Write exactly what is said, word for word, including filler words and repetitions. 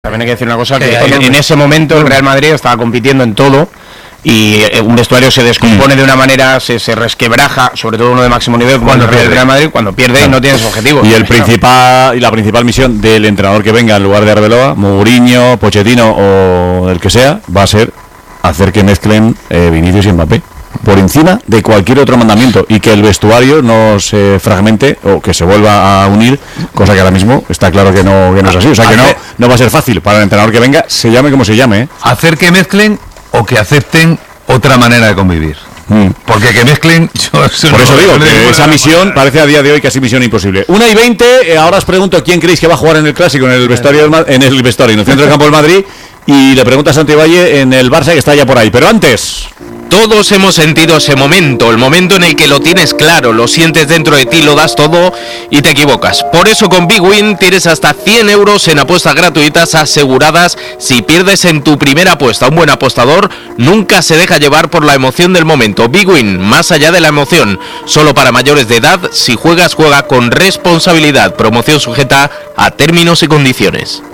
También hay que decir una cosa, que en, en ese momento el Real Madrid estaba compitiendo en todo y un vestuario se descompone mm. de una manera, se, se resquebraja, sobre todo uno de máximo nivel cuando pierde el Real Madrid, cuando pierde claro. y no tiene su objetivo. Y el principal y la principal misión del entrenador que venga en lugar de Arbeloa, Mourinho, Pochettino o el que sea, va a ser hacer que mezclen eh, Vinicius y Mbappé por encima de cualquier otro mandamiento y que el vestuario no se fragmente o que se vuelva a unir, cosa que ahora mismo está claro que no, que no es así, o sea que no, no va a ser fácil para el entrenador que venga, se llame como se llame, ¿eh? Hacer que mezclen o que acepten otra manera de convivir. Mm. Porque que mezclen... Yo, por eso digo que esa misión parece a día de hoy casi misión imposible. Una y veinte, eh, ahora os pregunto quién creéis que va a jugar en el Clásico, en el vestuario, del, en el vestuario, en el centro del campo del Madrid, y le pregunta a Santi Valle en el Barça, que está ya por ahí. Pero antes... Todos hemos sentido ese momento, el momento en el que lo tienes claro, lo sientes dentro de ti, lo das todo y te equivocas. Por eso con Big Win tienes hasta cien euros en apuestas gratuitas aseguradas si pierdes en tu primera apuesta. Un buen apostador nunca se deja llevar por la emoción del momento. Big Win, más allá de la emoción, solo para mayores de edad. Si juegas, juega con responsabilidad. Promoción sujeta a términos y condiciones.